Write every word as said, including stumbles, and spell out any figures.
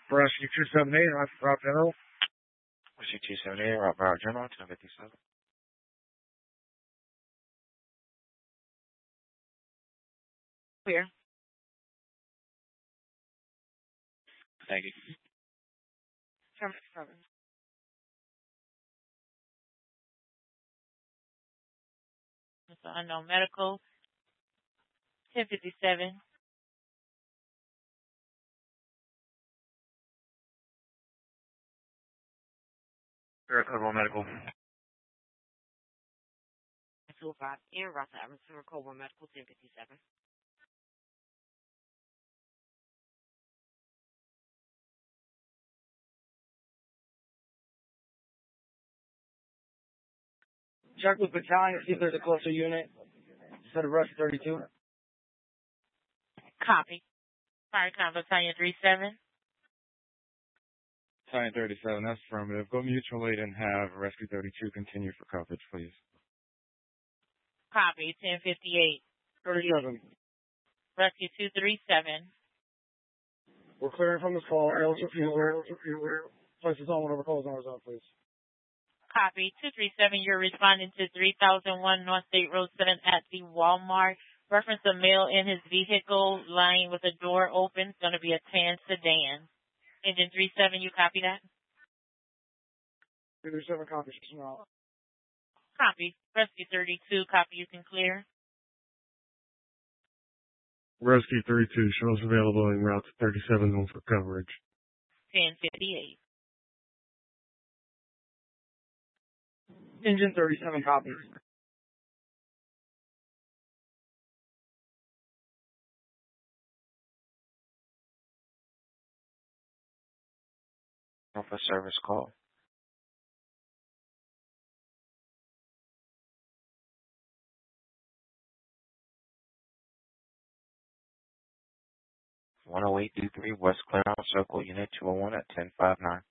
Rescue two seventy-eight, Route General. Rescue two seventy-eight, Route Broward General, ten fifty-seven. Clear. Thank you. Terminal seven. Mister Unknown Medical, ten fifty-seven. Cobra Medical. two oh five in Route Avenue, Cobra Medical, ten fifty-seven. Check with battalion, see if there's a closer unit. Instead of Rescue thirty-two. Copy. Fire Combat Battalion three seven. Battalion thirty-seven, that's affirmative. Go mutual aid and have Rescue thirty-two continue for coverage, please. Copy. ten fifty-eight. thirty-seven. Rescue two thirty-seven. We're clearing from this call. Air fuel, air fuel, air. Places on whatever calls on us, please. Copy. two three seven, you're responding to three thousand one North State Road seven at the Walmart. Reference a male in his vehicle lying with the door open. It's going to be a tan sedan. Engine three seven, you copy that? three seven, copy. Copy. Rescue thirty-two, copy, you can clear. Rescue thirty-two, shows available en route to thirty-seven home for coverage. ten fifty-eight. Engine thirty-seven, copy. Alpha service call. one oh eight two three West Claremont Circle, Unit two oh one at ten five nine.